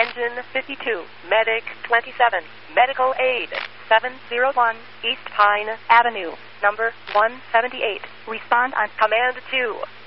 Engine 52, Medic 27, Medical Aid 701, East Pine Avenue, number 178. Respond on Command 2.